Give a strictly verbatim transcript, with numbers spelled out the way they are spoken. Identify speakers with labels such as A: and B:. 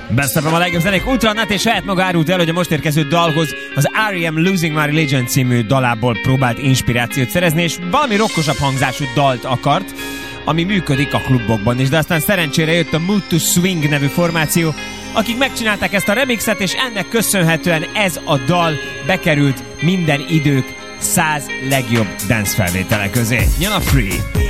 A: Beszapom a legjobb zenék. Ultranát és saját maga árult el, hogy a most érkező dalhoz az R E M Losing My Religion című dalából próbált inspirációt szerezni, és valami rockosabb hangzású dalt akart, ami működik a klubokban is, de aztán szerencsére jött a Mood to Swing nevű formáció, akik megcsinálták ezt a remixet, és ennek köszönhetően ez a dal bekerült minden idők száz legjobb dance felvétele közé. Jön a Free!